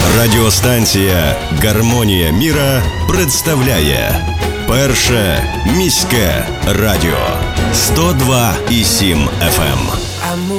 Радіостанція «Гармонія міра» представляє Перше міське радіо 102,7 FM.